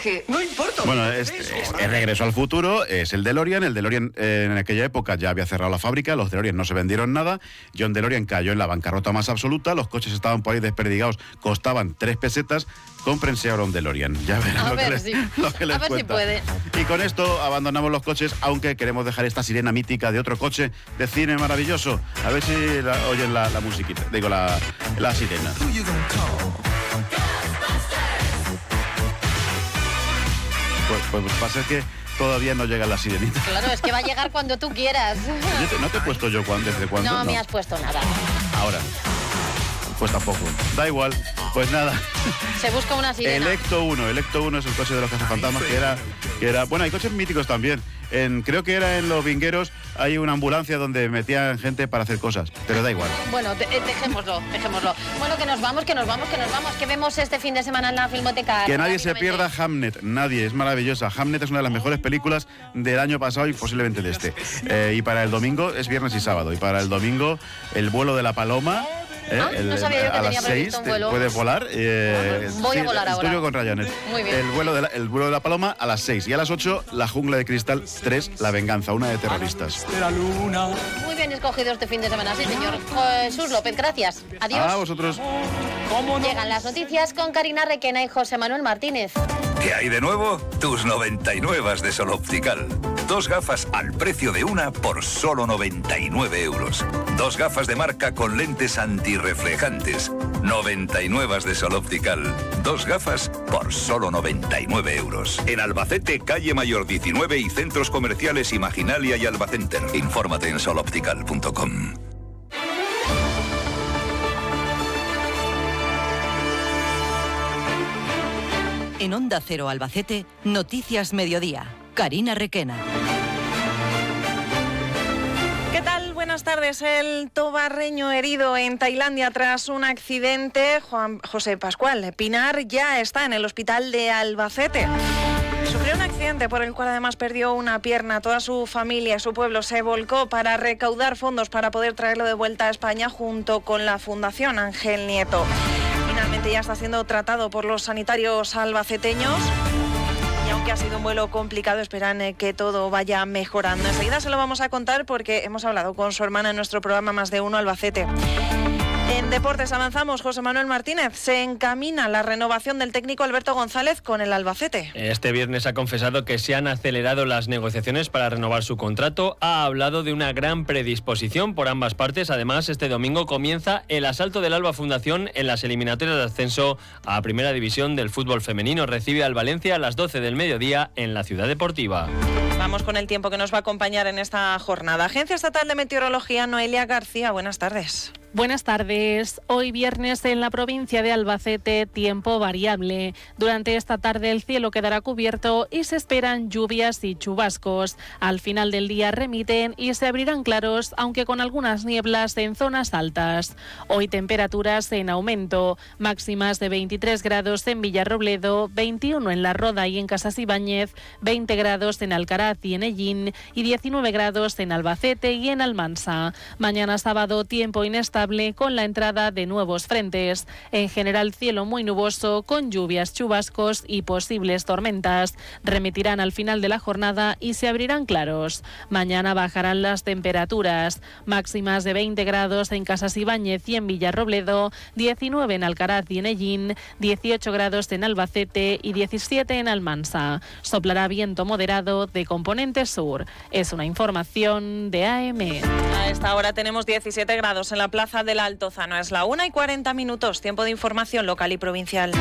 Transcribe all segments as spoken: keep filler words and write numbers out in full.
viaje. No importa. Bueno, es, es, es Regreso al Futuro, es el DeLorean. El DeLorean eh, en aquella época ya había cerrado la fábrica, los DeLorean no se vendieron nada. John DeLorean cayó en la bancarrota más absoluta, los coches estaban por ahí desperdigados, costaban tres pesetas. Cómprense ahora un DeLorean. Ya verán lo, ver, que les, sí. lo que les A ver cuenta. si puede. Y con esto abandonamos los coches, aunque queremos dejar esta sirena mítica de otro coche de cine maravilloso. A ver si la, oyen la, la musiquita, digo, la, la sirena. Pues, pues pasa que todavía no llega la sirenita. Claro, es que va a llegar cuando tú quieras. Yo te- ¿No te he puesto yo cuándo, desde cuándo? No, me has puesto nada. Ahora. Pues tampoco. Da igual. Pues nada. Se busca una sirena. Electo uno. Electo uno es el coche de los cazafantasmas que era, que era... Bueno, hay coches míticos también. En, creo que era en Los Vingueros, hay una ambulancia donde metían gente para hacer cosas. Pero da igual. Bueno, de- eh, dejémoslo, dejémoslo. Bueno, que nos vamos, que nos vamos, que nos vamos. Que vemos este fin de semana en la Filmoteca. Que nadie se Rápidamente. pierda Hamnet. Nadie. Es maravillosa. Hamnet es una de las mejores películas del año pasado y posiblemente de este. Eh, y para el domingo es viernes y sábado. Y para el domingo, El vuelo de la paloma. ¿eh? Ah, no sabía yo que a tenía las previsto seis un vuelo. puedes volar. eh, Voy a volar el ahora. tuyo con Ryanair. Muy bien. El vuelo, de la, el vuelo de la paloma a las seis. Y a las ocho, La jungla de cristal tres, La venganza, una de terroristas. Muy bien escogido este fin de semana, sí, señor. Jesús López, gracias. Adiós. A vosotros. Llegan las noticias con Karina Requena y José Manuel Martínez. ¿Qué hay de nuevo? Tus noventa y nueve de Sol Optical. Dos gafas al precio de una por solo noventa y nueve euros. Dos gafas de marca con lentes antirreflejantes. noventa y nueve de Sol Optical. Dos gafas por solo noventa y nueve euros. En Albacete, calle Mayor diecinueve y centros comerciales Imaginalia y Albacenter. Infórmate en sol optical punto com. En Onda Cero Albacete, Noticias Mediodía. Karina Requena. ¿Qué tal? Buenas tardes. El tobarreño herido en Tailandia tras un accidente, Juan José Pascual Pinar, ya está en el hospital de Albacete. Sufrió un accidente por el cual además perdió una pierna. Toda su familia y su pueblo se volcó para recaudar fondos para poder traerlo de vuelta a España junto con la Fundación Ángel Nieto. Finalmente ya está siendo tratado por los sanitarios albaceteños. Y aunque ha sido un vuelo complicado, esperan eh, que todo vaya mejorando. Enseguida se lo vamos a contar porque hemos hablado con su hermana en nuestro programa Más de Uno Albacete. En deportes avanzamos. José Manuel Martínez, se encamina la renovación del técnico Alberto González con el Albacete. Este viernes ha confesado que se han acelerado las negociaciones para renovar su contrato. Ha hablado de una gran predisposición por ambas partes. Además, este domingo comienza el asalto del Alba Fundación en las eliminatorias de ascenso a Primera División del fútbol femenino. Recibe al Valencia a las doce del mediodía en la Ciudad Deportiva. Vamos con el tiempo que nos va a acompañar en esta jornada. Agencia Estatal de Meteorología, Noelia García, buenas tardes. Buenas tardes. Hoy viernes en la provincia de Albacete, tiempo variable. Durante esta tarde el cielo quedará cubierto y se esperan lluvias y chubascos. Al final del día remiten y se abrirán claros, aunque con algunas nieblas en zonas altas. Hoy temperaturas en aumento, máximas de veintitrés grados en Villarrobledo, veintiuno en La Roda y en Casasibáñez, veinte grados en Alcaraz y en Ellín y diecinueve grados en Albacete y en Almansa. Mañana sábado tiempo inestable con la entrada de nuevos frentes. En general cielo muy nuboso con lluvias, chubascos y posibles tormentas. Remitirán al final de la jornada y se abrirán claros. Mañana bajarán las temperaturas, máximas de veinte grados en Casasibáñez y en Villarrobledo, diecinueve en Alcaraz y en Ellín, dieciocho grados en Albacete y diecisiete en Almansa. Soplará viento moderado de componente sur. Es una información de A M. A esta hora tenemos diecisiete grados en la plaza del Altozano. Es la una y cuarenta minutos, tiempo de información local y provincial.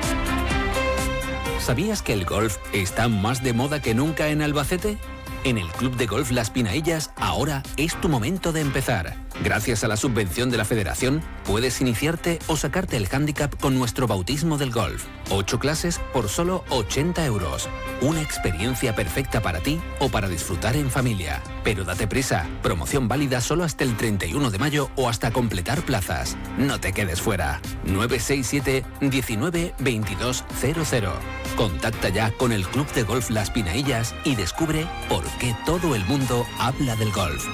¿Sabías que el golf está más de moda que nunca en Albacete? En el Club de Golf Las Pinaillas, ahora es tu momento de empezar. Gracias a la subvención de la Federación, puedes iniciarte o sacarte el hándicap con nuestro bautismo del golf. Ocho clases por solo ochenta euros. Una experiencia perfecta para ti o para disfrutar en familia. Pero date prisa, promoción válida solo hasta el treinta y uno de mayo o hasta completar plazas. No te quedes fuera. nueve seis siete, diecinueve, veintidós cero cero. Contacta ya con el Club de Golf Las Pinaillas y descubre por qué todo el mundo habla del golf.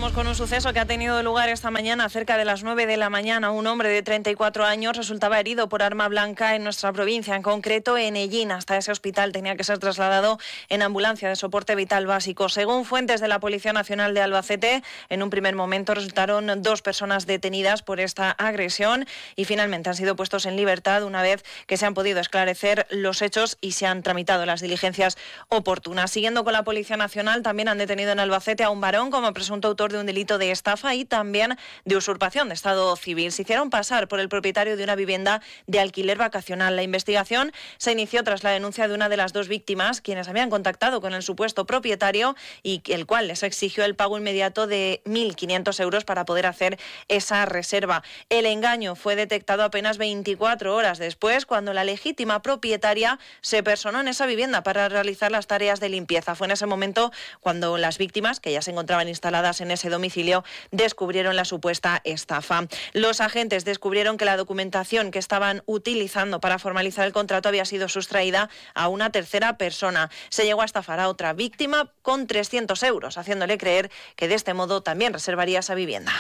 Vamos con un suceso que ha tenido lugar esta mañana cerca de las nueve de la mañana. Un hombre de treinta y cuatro años resultaba herido por arma blanca en nuestra provincia, en concreto en Ellín. Hasta ese hospital tenía que ser trasladado en ambulancia de soporte vital básico. Según fuentes de la Policía Nacional de Albacete, en un primer momento resultaron dos personas detenidas por esta agresión y finalmente han sido puestos en libertad una vez que se han podido esclarecer los hechos y se han tramitado las diligencias oportunas. Siguiendo con la Policía Nacional, también han detenido en Albacete a un varón como presunto autor de un delito de estafa y también de usurpación de estado civil. Se hicieron pasar por el propietario de una vivienda de alquiler vacacional. La investigación se inició tras la denuncia de una de las dos víctimas, quienes habían contactado con el supuesto propietario y el cual les exigió el pago inmediato de mil quinientos euros para poder hacer esa reserva. El engaño fue detectado apenas veinticuatro horas después, cuando la legítima propietaria se personó en esa vivienda para realizar las tareas de limpieza. Fue en ese momento cuando las víctimas, que ya se encontraban instaladas en ese domicilio, descubrieron la supuesta estafa. Los agentes descubrieron que la documentación que estaban utilizando para formalizar el contrato había sido sustraída a una tercera persona. Se llegó a estafar a otra víctima con trescientos euros, haciéndole creer que de este modo también reservaría esa vivienda.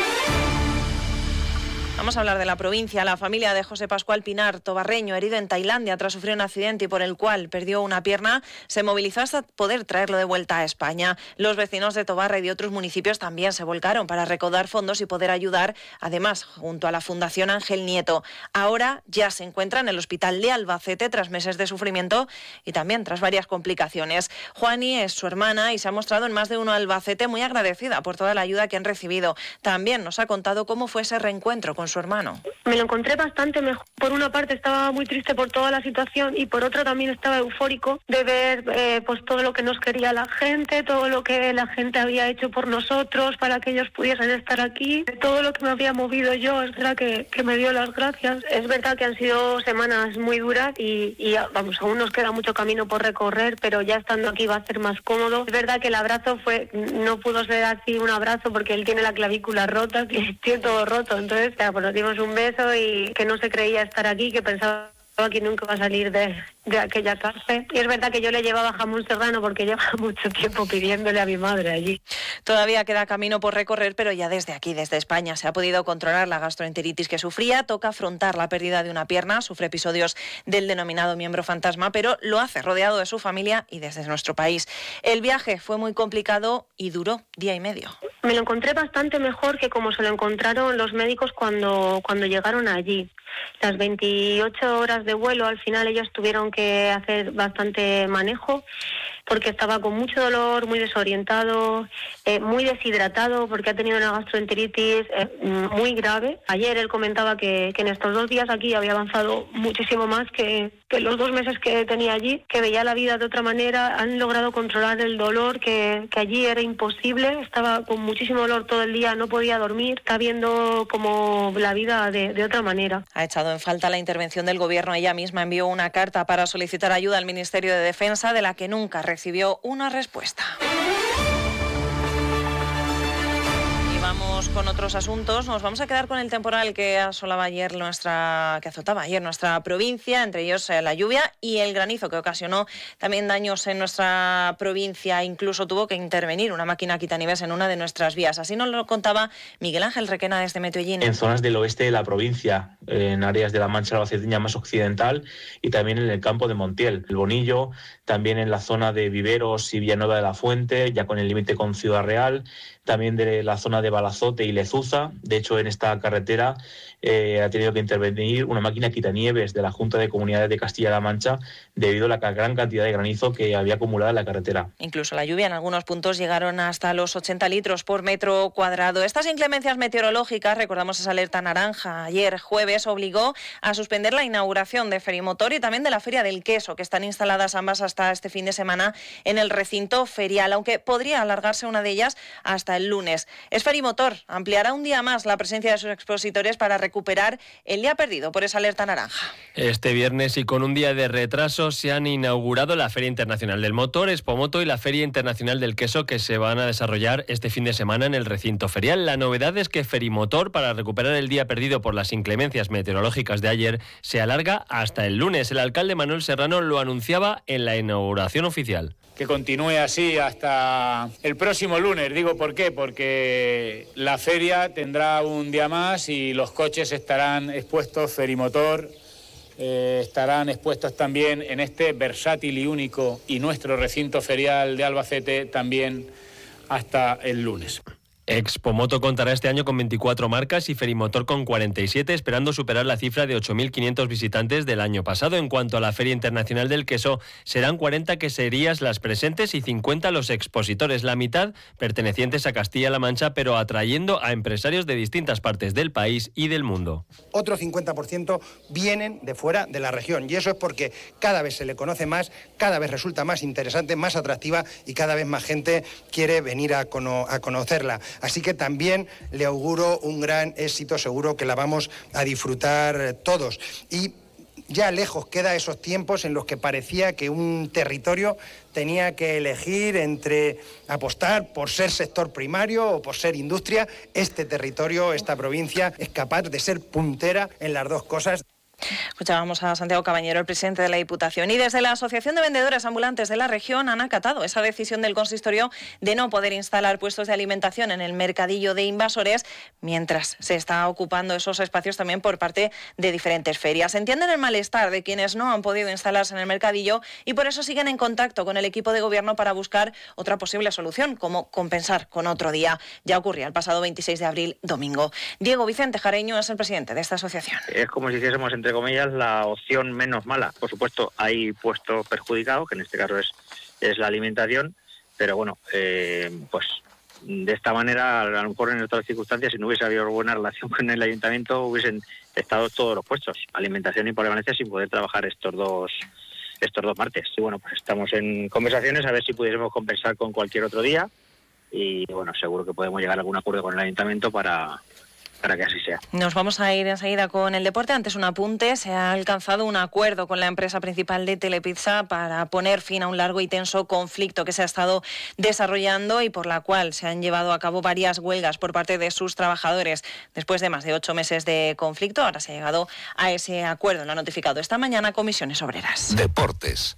Vamos a hablar de la provincia. La familia de José Pascual Pinar, tobarreño, herido en Tailandia tras sufrir un accidente y por el cual perdió una pierna, se movilizó hasta poder traerlo de vuelta a España. Los vecinos de Tobarra y de otros municipios también se volcaron para recaudar fondos y poder ayudar, además, junto a la Fundación Ángel Nieto. Ahora ya se encuentra en el hospital de Albacete tras meses de sufrimiento y también tras varias complicaciones. Juani es su hermana y se ha mostrado en Más de Uno Albacete muy agradecida por toda la ayuda que han recibido. También nos ha contado cómo fue ese reencuentro con su hermano. Me lo encontré bastante mejor. Por una parte estaba muy triste por toda la situación y por otra también estaba eufórico de ver eh, pues todo lo que nos quería la gente, todo lo que la gente había hecho por nosotros para que ellos pudiesen estar aquí, todo lo que me había movido yo. Es verdad que, que me dio las gracias. Es verdad que han sido semanas muy duras y, y vamos, aún nos queda mucho camino por recorrer, pero ya estando aquí va a ser más cómodo. Es verdad que el abrazo fue, no pudo ser así un abrazo porque él tiene la clavícula rota, que tiene todo roto, entonces ya, pues nos dimos un beso y que no se creía estar aquí, que pensaba que nunca va a salir de, de aquella cárcel. Y es verdad que yo le llevaba jamón serrano porque lleva mucho tiempo pidiéndole a mi madre allí. Todavía queda camino por recorrer, pero ya desde aquí, desde España, se ha podido controlar la gastroenteritis que sufría. Toca afrontar la pérdida de una pierna, sufre episodios del denominado miembro fantasma, pero lo hace rodeado de su familia y desde nuestro país. El viaje fue muy complicado y duró día y medio. Me lo encontré bastante mejor que como se lo encontraron los médicos cuando, cuando llegaron allí. Las veintiocho horas de vuelo, al final ellos tuvieron que hacer bastante manejo porque estaba con mucho dolor, muy desorientado, eh, muy deshidratado porque ha tenido una gastroenteritis eh, muy grave. Ayer él comentaba que, que en estos dos días aquí había avanzado muchísimo más que, que los dos meses que tenía allí, que veía la vida de otra manera, han logrado controlar el dolor que, que allí era imposible, estaba con muchísimo dolor todo el día, no podía dormir, está viendo como la vida de, de otra manera. Ha echado en falta la intervención del Gobierno. Ella misma envió una carta para solicitar ayuda al Ministerio de Defensa, de la que nunca recibió una respuesta. Y vamos con otros asuntos. Nos vamos a quedar con el temporal que asolaba ayer nuestra, que azotaba ayer nuestra provincia, entre ellos eh, la lluvia y el granizo que ocasionó también daños en nuestra provincia. Incluso tuvo que intervenir una máquina quitanieves en una de nuestras vías. Así nos lo contaba Miguel Ángel Requena desde Meteo Ellín. En zonas del oeste de la provincia, en áreas de la Mancha albaceteña más occidental y también en el campo de Montiel, el Bonillo, también en la zona de Viveros y Villanueva de la Fuente, ya con el límite con Ciudad Real, también de la zona de Balazote y Lezuza. De hecho, en esta carretera eh, ha tenido que intervenir una máquina quitanieves de la Junta de Comunidades de Castilla-La Mancha debido a la gran cantidad de granizo que había acumulado en la carretera. Incluso la lluvia en algunos puntos llegaron hasta los ochenta litros por metro cuadrado. Estas inclemencias meteorológicas, recordamos esa alerta naranja ayer jueves, obligó a suspender la inauguración de Ferimotor y también de la Feria del Queso, que están instaladas ambas hasta este fin de semana en el recinto ferial, aunque podría alargarse una de ellas hasta el lunes. Es Ferimotor ampliará un día más la presencia de sus expositores para recuperar el día perdido por esa alerta naranja. Este viernes y con un día de retraso se han inaugurado la Feria Internacional del Motor, Expomoto y la Feria Internacional del Queso, que se van a desarrollar este fin de semana en el recinto ferial. La novedad es que Ferimotor, para recuperar el día perdido por las inclemencias meteorológicas de ayer, se alarga hasta el lunes. El alcalde Manuel Serrano lo anunciaba en la inauguración oficial. que continúe así hasta el próximo lunes. Digo, ¿por qué? Porque la feria tendrá un día más y los coches estarán expuestos, Ferimotor, eh, estarán expuestos también en este versátil y único y nuestro recinto ferial de Albacete también hasta el lunes. Expomoto contará este año con veinticuatro marcas y Ferimotor con cuarenta y siete, esperando superar la cifra de ocho mil quinientos visitantes del año pasado. En cuanto a la Feria Internacional del Queso, serán cuarenta queserías las presentes y cincuenta los expositores, la mitad pertenecientes a Castilla-La Mancha, pero atrayendo a empresarios de distintas partes del país y del mundo. Otro cincuenta por ciento vienen de fuera de la región, y eso es porque cada vez se le conoce más, cada vez resulta más interesante, más atractiva y cada vez más gente quiere venir a, cono- a conocerla. Así que también le auguro un gran éxito, seguro que la vamos a disfrutar todos. Y ya lejos queda esos tiempos en los que parecía que un territorio tenía que elegir entre apostar por ser sector primario o por ser industria. Este territorio, esta provincia, es capaz de ser puntera en las dos cosas. Escuchábamos a Santiago Cabañero, el presidente de la Diputación. Y desde la Asociación de Vendedores Ambulantes de la región han acatado esa decisión del consistorio de no poder instalar puestos de alimentación en el mercadillo de Invasores, mientras se está ocupando esos espacios también por parte de diferentes ferias. Entienden el malestar de quienes no han podido instalarse en el mercadillo y por eso siguen en contacto con el equipo de gobierno para buscar otra posible solución, como compensar con otro día. Ya ocurría el pasado veintiséis de abril, domingo. Diego Vicente Jareño es el presidente de esta asociación. Es como si hiciésemos, entre comillas, la opción menos mala. Por supuesto, hay puesto perjudicado, que en este caso es, es la alimentación, pero bueno, eh, pues de esta manera, a lo mejor en otras circunstancias, si no hubiese habido buena relación con el ayuntamiento, hubiesen estado todos los puestos, alimentación y Polivalencia, sin poder trabajar estos dos estos dos martes. Y bueno, pues estamos en conversaciones a ver si pudiésemos compensar con cualquier otro día y bueno, seguro que podemos llegar a algún acuerdo con el ayuntamiento para... para que así sea. Nos vamos a ir enseguida con el deporte. Antes un apunte, se ha alcanzado un acuerdo con la empresa principal de Telepizza para poner fin a un largo y tenso conflicto que se ha estado desarrollando y por la cual se han llevado a cabo varias huelgas por parte de sus trabajadores. Después de más de ocho meses de conflicto, ahora se ha llegado a ese acuerdo. Lo ha notificado esta mañana Comisiones Obreras. Deportes.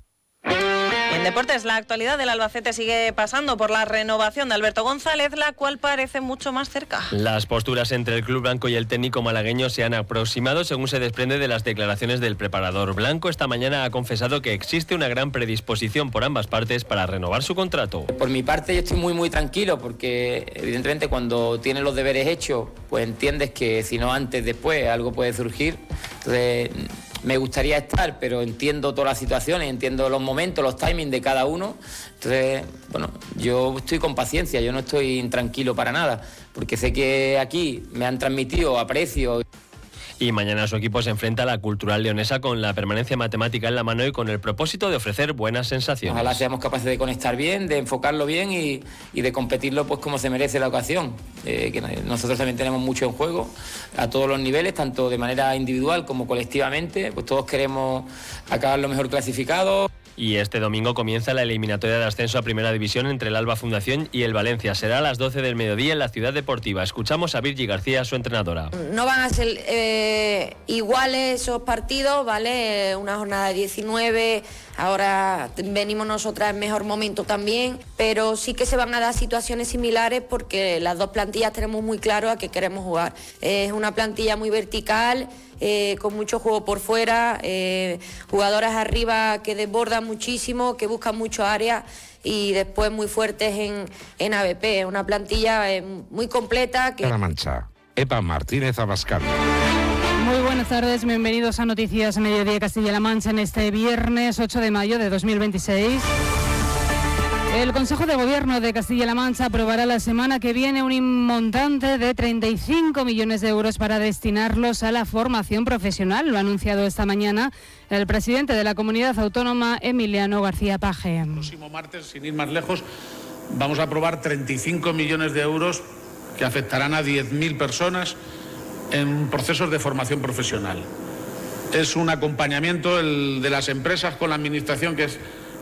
En deportes, la actualidad del Albacete sigue pasando por la renovación de Alberto González, la cual parece mucho más cerca. Las posturas entre el club blanco y el técnico malagueño se han aproximado, según se desprende de las declaraciones del preparador blanco. Esta mañana ha confesado que existe una gran predisposición por ambas partes para renovar su contrato. Por mi parte, yo estoy muy, muy tranquilo porque, evidentemente, cuando tienes los deberes hechos, pues entiendes que si no antes, después, algo puede surgir. Entonces, me gustaría estar, pero entiendo todas las situaciones, entiendo los momentos, los timings de cada uno. Entonces, bueno, yo estoy con paciencia, yo no estoy intranquilo para nada, porque sé que aquí me han transmitido aprecio. Y mañana su equipo se enfrenta a la Cultural Leonesa con la permanencia matemática en la mano y con el propósito de ofrecer buenas sensaciones. Ojalá seamos capaces de conectar bien, de enfocarlo bien y, y de competirlo pues como se merece la ocasión. Eh, que nosotros también tenemos mucho en juego a todos los niveles, tanto de manera individual como colectivamente. Pues todos queremos acabar lo mejor clasificados. Y este domingo comienza la eliminatoria de ascenso a Primera División entre el Alba Fundación y el Valencia. Será a las doce del mediodía en la Ciudad Deportiva. Escuchamos a Virgi García, su entrenadora. No van a ser eh, iguales esos partidos, ¿vale? Una jornada de diecinueve, ahora venimos nosotras en mejor momento también, pero sí que se van a dar situaciones similares porque las dos plantillas tenemos muy claro a qué queremos jugar. Es una plantilla muy vertical, Eh, con mucho juego por fuera, eh, jugadoras arriba que desbordan muchísimo, que buscan mucho área y después muy fuertes en, en A B P. Una plantilla eh, muy completa. Que... La Mancha, Epa Martínez Abascal. Muy buenas tardes, bienvenidos a Noticias Mediodía Castilla-La Mancha en este viernes ocho de mayo de dos mil veintiséis. El Consejo de Gobierno de Castilla-La Mancha aprobará la semana que viene un montante de treinta y cinco millones de euros para destinarlos a la formación profesional. Lo ha anunciado esta mañana el presidente de la comunidad autónoma, Emiliano García Paje. El próximo martes, sin ir más lejos, vamos a aprobar treinta y cinco millones de euros que afectarán a diez mil personas en procesos de formación profesional. Es un acompañamiento el de las empresas con la administración que es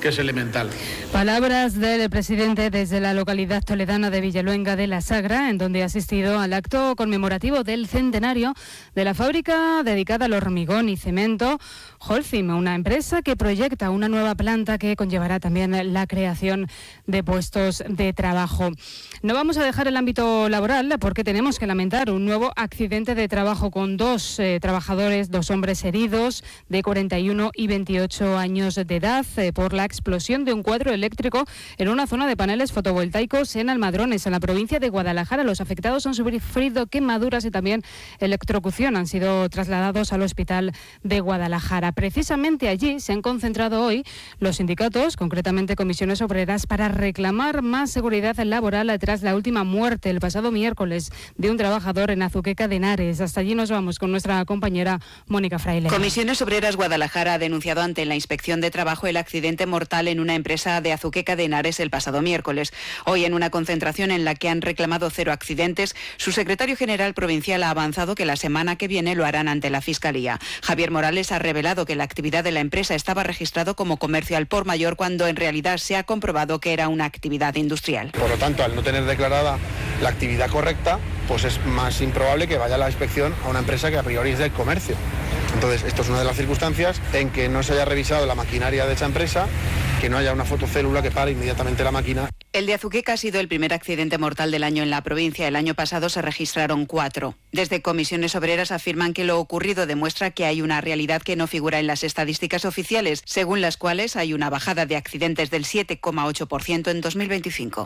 que es elemental. Palabras del presidente desde la localidad toledana de Villaluenga de la Sagra, en donde ha asistido al acto conmemorativo del centenario de la fábrica dedicada al hormigón y cemento Holcim, una empresa que proyecta una nueva planta que conllevará también la creación de puestos de trabajo. No vamos a dejar el ámbito laboral porque tenemos que lamentar un nuevo accidente de trabajo con dos eh, trabajadores, dos hombres heridos de cuarenta y uno y veintiocho años de edad eh, por la explosión de un cuadro eléctrico en una zona de paneles fotovoltaicos en Almadrones, en la provincia de Guadalajara. Los afectados han sufrido quemaduras y también electrocución. Han sido trasladados al hospital de Guadalajara. Precisamente allí se han concentrado hoy los sindicatos, concretamente comisiones obreras, para reclamar más seguridad laboral tras la última muerte el pasado miércoles de un trabajador en Azuqueca de Henares. Hasta allí nos vamos con nuestra compañera Mónica Fraile. Comisiones Obreras Guadalajara ha denunciado ante la Inspección de Trabajo el accidente mortal en una empresa de Azuqueca de Henares el pasado miércoles. Hoy, en una concentración en la que han reclamado cero accidentes, su secretario general provincial ha avanzado que la semana que viene lo harán ante la Fiscalía. Javier Morales ha revelado que la actividad de la empresa estaba registrado como comercio al por mayor cuando en realidad se ha comprobado que era una actividad industrial. Por lo tanto, al no tener declarada la actividad correcta, pues es más improbable que vaya la inspección a una empresa que a priori es del comercio. Entonces, esto es una de las circunstancias en que no se haya revisado la maquinaria de esa empresa, que no haya una fotocélula que pare inmediatamente la máquina. El de Azuqueca ha sido el primer accidente mortal del año en la provincia. El año pasado se registraron cuatro. Desde Comisiones Obreras afirman que lo ocurrido demuestra que hay una realidad que no figura en las estadísticas oficiales, según las cuales hay una bajada de accidentes del siete coma ocho por ciento en dos mil veinticinco.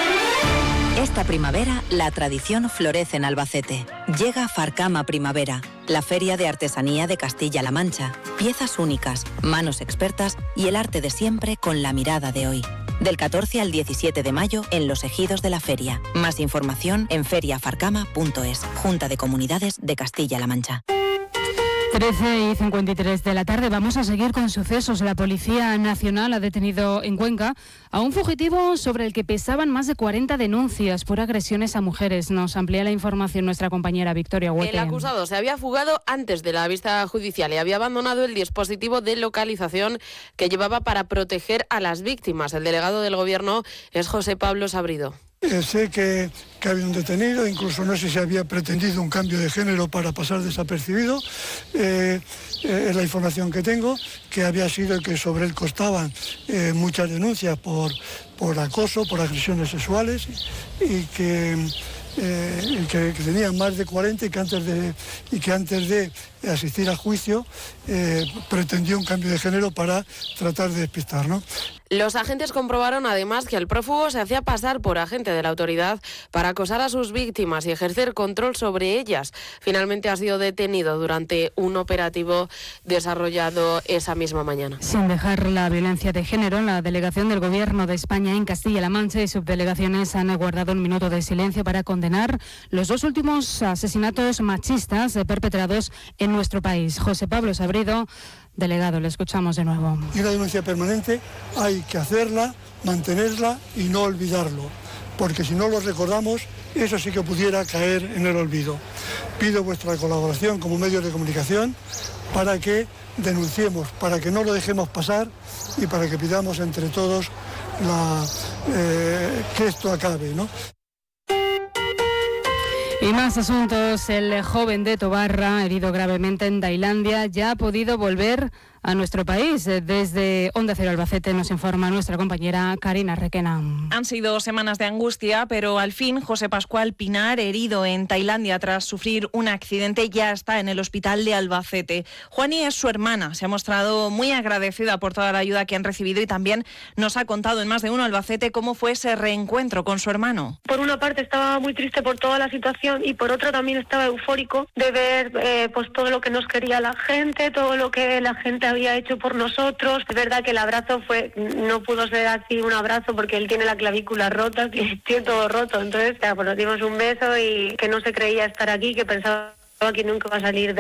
Esta primavera, la tradición florece en Albacete. Llega Farcama Primavera, la feria de artesanía de Castilla-La Mancha. Piezas únicas, manos expertas y el arte de siempre con la mirada de hoy. Del catorce al diecisiete de mayo en los ejidos de la feria. Más información en feria farcama punto es. Junta de Comunidades de Castilla-La Mancha. trece y cincuenta y tres de la tarde. Vamos a seguir con sucesos. La Policía Nacional ha detenido en Cuenca a un fugitivo sobre el que pesaban más de cuarenta denuncias por agresiones a mujeres. Nos amplía la información nuestra compañera Victoria Huete. El acusado se había fugado antes de la vista judicial y había abandonado el dispositivo de localización que llevaba para proteger a las víctimas. El delegado del Gobierno es José Pablo Sabrido. Eh, sé que, que había un detenido, incluso no sé si había pretendido un cambio de género para pasar desapercibido. Eh, eh, es la información que tengo, que había sido que sobre él constaban eh, muchas denuncias por, por acoso, por agresiones sexuales y que, eh, que, que tenía más de cuarenta y que antes de, y que antes de asistir a juicio eh, pretendió un cambio de género para tratar de despistar, ¿no? Los agentes comprobaron además que el prófugo se hacía pasar por agente de la autoridad para acosar a sus víctimas y ejercer control sobre ellas. Finalmente ha sido detenido durante un operativo desarrollado esa misma mañana. Sin dejar la violencia de género, la delegación del Gobierno de España en Castilla-La Mancha y subdelegaciones han guardado un minuto de silencio para condenar los dos últimos asesinatos machistas perpetrados en nuestro país. José Pablo Sabrido, delegado, le escuchamos de nuevo. Y una denuncia permanente hay que hacerla, mantenerla y no olvidarlo, porque si no lo recordamos, eso sí que pudiera caer en el olvido. Pido vuestra colaboración como medios de comunicación para que denunciemos, para que no lo dejemos pasar y para que pidamos entre todos la, eh, que esto acabe, ¿no? Y más asuntos. El joven de Tobarra, herido gravemente en Tailandia, ya ha podido volver a nuestro país. Desde Onda Cero Albacete nos informa nuestra compañera Karina Requena. Han sido semanas de angustia, pero al fin José Pascual Pinar, herido en Tailandia tras sufrir un accidente, ya está en el hospital de Albacete. Juani es su hermana, se ha mostrado muy agradecida por toda la ayuda que han recibido y también nos ha contado en Más de Uno Albacete cómo fue ese reencuentro con su hermano. Por una parte estaba muy triste por toda la situación y por otra también estaba eufórico de ver eh, pues todo lo que nos quería la gente, todo lo que la gente había hecho por nosotros. Es verdad que el abrazo fue, no pudo ser así un abrazo porque él tiene la clavícula rota, tiene todo roto, entonces ya, pues nos dimos un beso y que no se creía estar aquí, que pensaba que nunca va a salir de,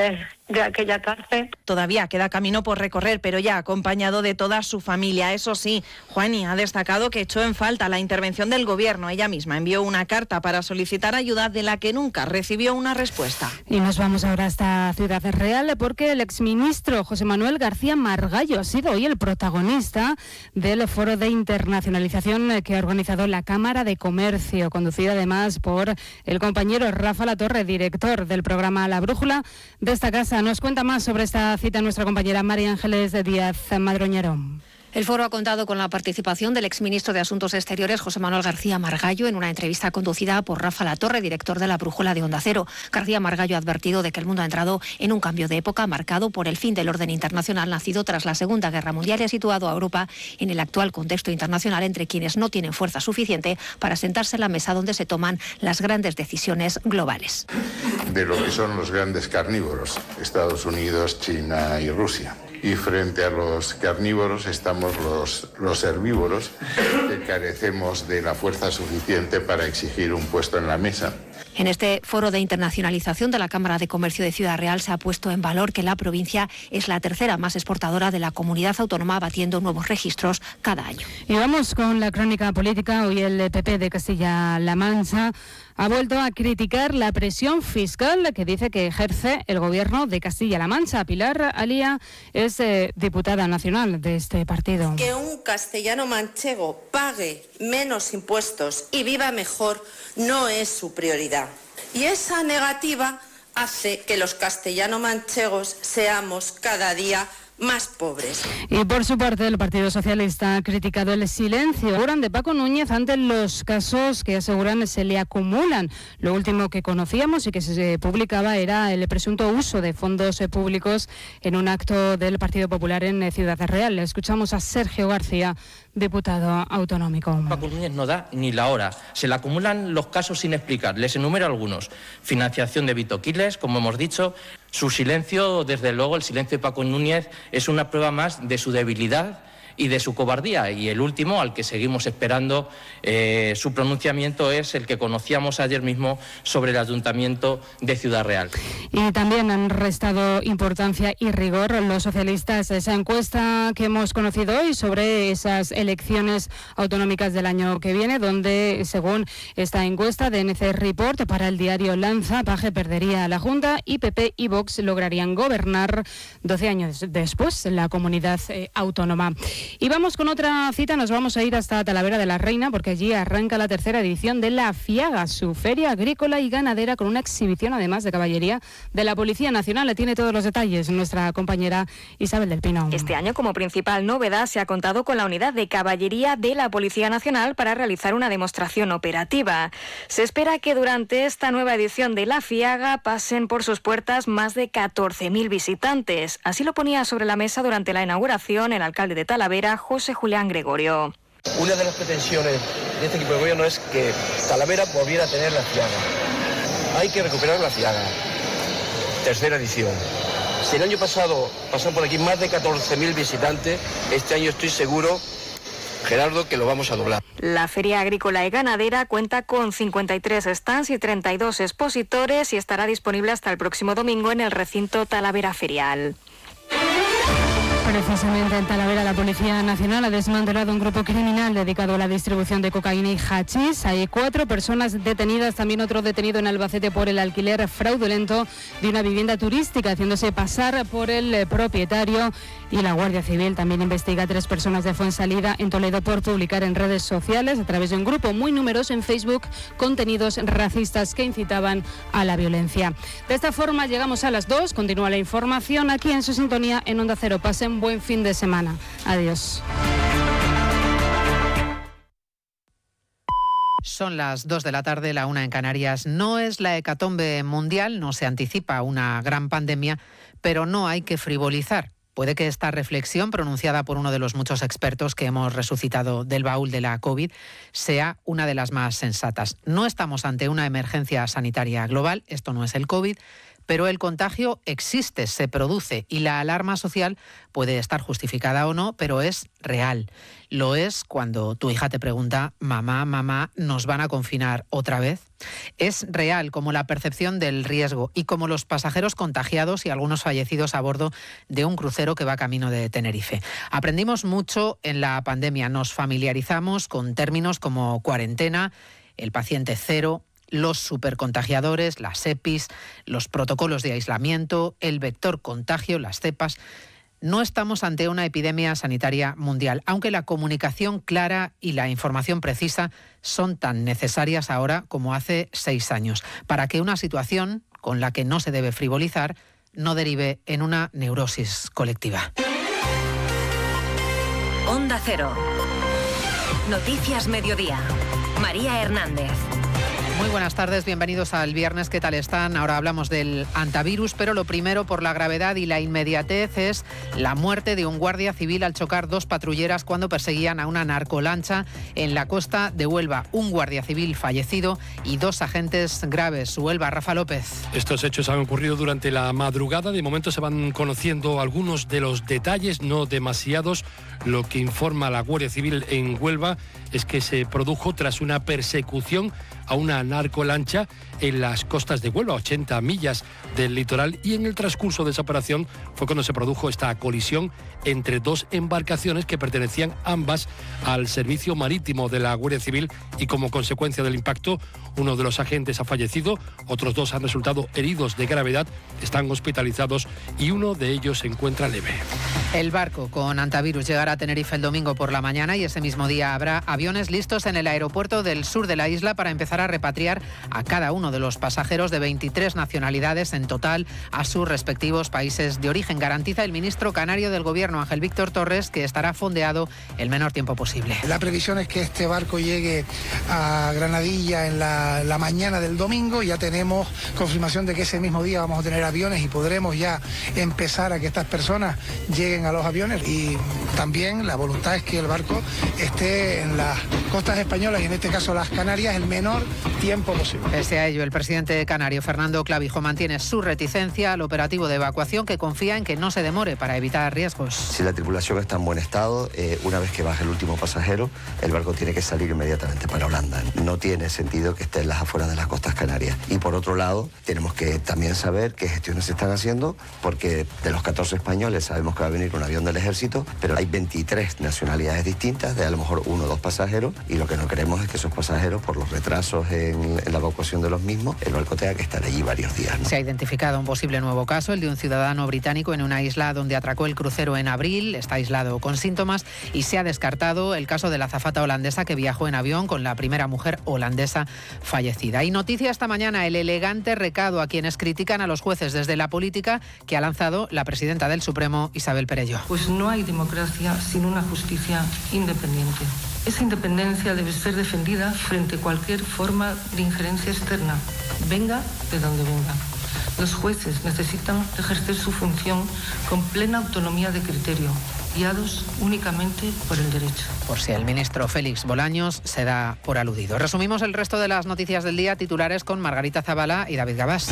de aquella cárcel. Todavía queda camino por recorrer, pero ya acompañado de toda su familia. Eso sí, Juani ha destacado que echó en falta la intervención del Gobierno. Ella misma envió una carta para solicitar ayuda de la que nunca recibió una respuesta. Y nos vamos ahora hasta Ciudad Real porque el exministro José Manuel García Margallo ha sido hoy el protagonista del foro de internacionalización que ha organizado la Cámara de Comercio, conducida además por el compañero Rafa Latorre, director del programa La Brújula de esta casa. Nos cuenta más sobre esta cita nuestra compañera María Ángeles Díaz Madroñero. El foro ha contado con la participación del exministro de Asuntos Exteriores, José Manuel García Margallo, en una entrevista conducida por Rafa Latorre, director de La Brújula de Onda Cero. García Margallo ha advertido de que el mundo ha entrado en un cambio de época marcado por el fin del orden internacional nacido tras la Segunda Guerra Mundial y ha situado a Europa en el actual contexto internacional entre quienes no tienen fuerza suficiente para sentarse en la mesa donde se toman las grandes decisiones globales. De lo que son los grandes carnívoros, Estados Unidos, China y Rusia. Y frente a los carnívoros estamos los, los herbívoros, que carecemos de la fuerza suficiente para exigir un puesto en la mesa. En este foro de internacionalización de la Cámara de Comercio de Ciudad Real se ha puesto en valor que la provincia es la tercera más exportadora de la comunidad autónoma, batiendo nuevos registros cada año. Y vamos con la crónica política. Hoy el P P de Castilla-La Mancha ha vuelto a criticar la presión fiscal que dice que ejerce el Gobierno de Castilla-La Mancha. Pilar Alía es eh, diputada nacional de este partido. Que un castellano manchego pague menos impuestos y viva mejor no es su prioridad. Y esa negativa hace que los castellano-manchegos seamos cada día más pobres. Y por su parte, el Partido Socialista ha criticado el silencio de Paco Núñez ante los casos que aseguran se le acumulan. Lo último que conocíamos y que se publicaba era el presunto uso de fondos públicos en un acto del Partido Popular en Ciudad Real. Escuchamos a Sergio García, diputado autonómico. Paco Núñez no da ni la hora. Se le acumulan los casos sin explicar. Les enumero algunos. Financiación de Vitoquiles, como hemos dicho. Su silencio, desde luego, el silencio de Paco Núñez es una prueba más de su debilidad y de su cobardía. Y el último, al que seguimos esperando eh, su pronunciamiento, es el que conocíamos ayer mismo sobre el Ayuntamiento de Ciudad Real. Y también han restado importancia y rigor los socialistas a esa encuesta que hemos conocido hoy sobre esas elecciones autonómicas del año que viene, donde, según esta encuesta de N C Report para el diario Lanza, Paje perdería la Junta y P P y Vox lograrían gobernar doce años después en la comunidad eh, autónoma. Y vamos con otra cita, nos vamos a ir hasta Talavera de la Reina porque allí arranca la tercera edición de la FIAGA, su feria agrícola y ganadera, con una exhibición además de caballería de la Policía Nacional. Le tiene todos los detalles nuestra compañera Isabel del Pino. Este año, como principal novedad, se ha contado con la unidad de caballería de la Policía Nacional para realizar una demostración operativa. Se espera que durante esta nueva edición de la FIAGA pasen por sus puertas más de catorce mil visitantes. Así lo ponía sobre la mesa durante la inauguración el alcalde de Talavera, José Julián Gregorio. Una de las pretensiones de este equipo de gobierno es que Talavera volviera a tener la FIAGA. Hay que recuperar la FIAGA. Tercera edición. Si el año pasado pasaron por aquí más de catorce mil visitantes, este año estoy seguro, Gerardo, que lo vamos a doblar. La Feria Agrícola y Ganadera cuenta con cincuenta y tres stands y treinta y dos expositores y estará disponible hasta el próximo domingo en el recinto Talavera Ferial. Precisamente en Talavera, la Policía Nacional ha desmantelado un grupo criminal dedicado a la distribución de cocaína y hachís. Hay cuatro personas detenidas, también otro detenido en Albacete por el alquiler fraudulento de una vivienda turística, haciéndose pasar por el propietario. Y la Guardia Civil también investiga a tres personas de Fuensalida, en Toledo, por publicar en redes sociales, a través de un grupo muy numeroso en Facebook, contenidos racistas que incitaban a la violencia. De esta forma llegamos a las dos. Continúa la información aquí en su sintonía en Onda Cero. Pasen buen fin de semana. Adiós. Son las dos de la tarde, la una en Canarias. No es la hecatombe mundial, no se anticipa una gran pandemia, pero no hay que frivolizar. Puede que esta reflexión, pronunciada por uno de los muchos expertos que hemos resucitado del baúl de la COVID, sea una de las más sensatas. No estamos ante una emergencia sanitaria global, esto no es el COVID, pero el contagio existe, se produce y la alarma social puede estar justificada o no, pero es real. Lo es cuando tu hija te pregunta, mamá, mamá, ¿nos van a confinar otra vez? Es real como la percepción del riesgo y como los pasajeros contagiados y algunos fallecidos a bordo de un crucero que va camino de Tenerife. Aprendimos mucho en la pandemia, nos familiarizamos con términos como cuarentena, el paciente cero, los supercontagiadores, las EPIs, los protocolos de aislamiento, el vector contagio, las cepas. No estamos ante una epidemia sanitaria mundial, aunque la comunicación clara y la información precisa son tan necesarias ahora como hace seis años, para que una situación con la que no se debe frivolizar no derive en una neurosis colectiva. Onda Cero. Noticias Mediodía. María Hernández. Muy buenas tardes, bienvenidos al viernes. ¿Qué tal están? Ahora hablamos del antivirus, pero lo primero, por la gravedad y la inmediatez, es la muerte de un guardia civil al chocar dos patrulleras cuando perseguían a una narcolancha en la costa de Huelva. Un guardia civil fallecido y dos agentes graves. Huelva, Rafa López. Estos hechos han ocurrido durante la madrugada. De momento se van conociendo algunos de los detalles, no demasiados. Lo que informa la Guardia Civil en Huelva es que se produjo tras una persecución a una narcolancha en las costas de Huelva, ochenta millas del litoral, y en el transcurso de esa operación fue cuando se produjo esta colisión entre dos embarcaciones que pertenecían ambas al servicio marítimo de la Guardia Civil, y como consecuencia del impacto uno de los agentes ha fallecido, otros dos han resultado heridos de gravedad, están hospitalizados y uno de ellos se encuentra leve. El barco con antivirus llegará a Tenerife el domingo por la mañana y ese mismo día habrá aviones listos en el aeropuerto del sur de la isla para empezar a repatriar a cada uno de los pasajeros de veintitrés nacionalidades en total a sus respectivos países de origen. Garantiza el ministro canario del Gobierno, Ángel Víctor Torres, que estará fondeado el menor tiempo posible. La previsión es que este barco llegue a Granadilla en la, la mañana del domingo. Ya tenemos confirmación de que ese mismo día vamos a tener aviones y podremos ya empezar a que estas personas lleguen a los aviones, y también la voluntad es que el barco esté en las costas españolas y en este caso las Canarias el menor tiempo posible. Pese a ello, el presidente canario Fernando Clavijo mantiene su reticencia al operativo de evacuación, que confía en que no se demore para evitar riesgos. Si la tripulación está en buen estado, eh, una vez que baje el último pasajero, el barco tiene que salir inmediatamente para Holanda. No tiene sentido que esté en las afueras de las costas canarias. Y por otro lado, tenemos que también saber qué gestiones se están haciendo, porque de los catorce españoles sabemos que va a venir un avión del ejército, pero hay veintitrés nacionalidades distintas, de a lo mejor uno o dos pasajeros, y lo que no queremos es que esos pasajeros, por los retrasos en, en la evacuación de los mismos, el barco tenga que estar allí varios días, ¿no? Se ha identificado un posible nuevo caso, el de un ciudadano británico en una isla donde atracó el crucero en abril, está aislado con síntomas, y se ha descartado el caso de la azafata holandesa que viajó en avión con la primera mujer holandesa fallecida. Y noticia esta mañana, el elegante recado a quienes critican a los jueces desde la política que ha lanzado la presidenta del Supremo, Isabel Perello. Pues no hay democracia sin una justicia independiente. Esa independencia debe ser defendida frente a cualquier forma de injerencia externa, venga de donde venga. Los jueces necesitan ejercer su función con plena autonomía de criterio, guiados únicamente por el derecho. Por si el ministro Félix Bolaños se da por aludido. Resumimos el resto de las noticias del día, titulares con Margarita Zavala y David Gabás.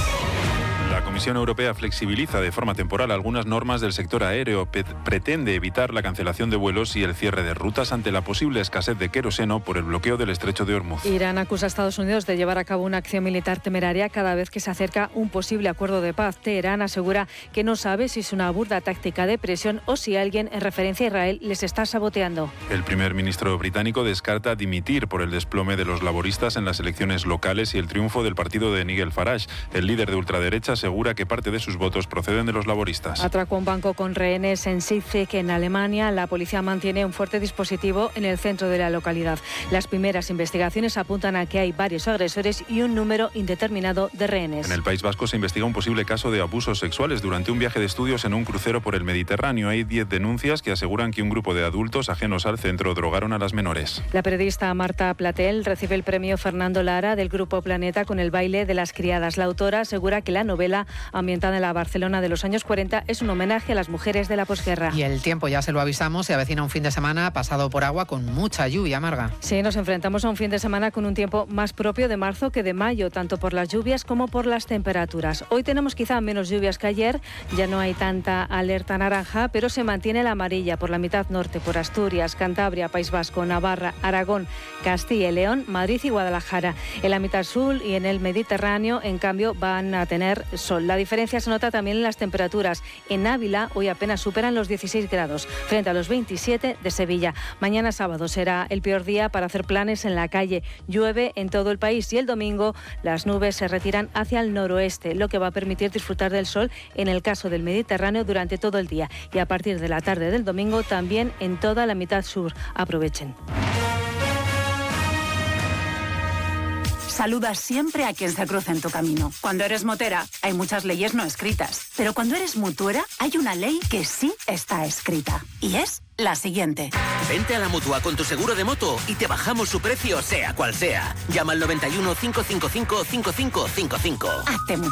La Comisión Europea flexibiliza de forma temporal algunas normas del sector aéreo. Pe- pretende evitar la cancelación de vuelos y el cierre de rutas ante la posible escasez de queroseno por el bloqueo del estrecho de Hormuz. Irán acusa a Estados Unidos de llevar a cabo una acción militar temeraria cada vez que se acerca un posible acuerdo de paz. Teherán asegura que no sabe si es una burda táctica de presión o si alguien en referencia a Israel les está saboteando. El primer ministro británico descarta dimitir por el desplome de los laboristas en las elecciones locales y el triunfo del partido de Nigel Farage. El líder de ultraderecha asegura que parte de sus votos proceden de los laboristas. Atracó un banco con rehenes en Seizig, en Alemania. La policía mantiene un fuerte dispositivo en el centro de la localidad. Las primeras investigaciones apuntan a que hay varios agresores y un número indeterminado de rehenes. En el País Vasco se investiga un posible caso de abusos sexuales durante un viaje de estudios en un crucero por el Mediterráneo. Hay diez denuncias que aseguran que un grupo de adultos ajenos al centro drogaron a las menores. La periodista Marta Platel recibe el premio Fernando Lara del Grupo Planeta con el baile de las criadas. La autora asegura que la novela ambientada en la Barcelona de los años cuarenta, es un homenaje a las mujeres de la posguerra. Y el tiempo, ya se lo avisamos, se avecina un fin de semana pasado por agua con mucha lluvia, Marga. Sí, nos enfrentamos a un fin de semana con un tiempo más propio de marzo que de mayo, tanto por las lluvias como por las temperaturas. Hoy tenemos quizá menos lluvias que ayer, ya no hay tanta alerta naranja, pero se mantiene la amarilla por la mitad norte, por Asturias, Cantabria, País Vasco, Navarra, Aragón, Castilla y León, Madrid y Guadalajara. En la mitad sur y en el Mediterráneo, en cambio, van a tener sol. La diferencia se nota también en las temperaturas. En Ávila hoy apenas superan los dieciséis grados, frente a los veintisiete de Sevilla. Mañana sábado será el peor día para hacer planes en la calle. Llueve en todo el país y el domingo las nubes se retiran hacia el noroeste, lo que va a permitir disfrutar del sol en el caso del Mediterráneo durante todo el día. Y a partir de la tarde del domingo también en toda la mitad sur. Aprovechen. Saludas siempre a quien se cruza en tu camino. Cuando eres motera, hay muchas leyes no escritas. Pero cuando eres mutuera, hay una ley que sí está escrita. Y es la siguiente. Vente a la Mutua con tu seguro de moto y te bajamos su precio, sea cual sea. Llama al noventa y uno, cinco cinco cinco, cinco cinco cinco cinco. Hazte mutua.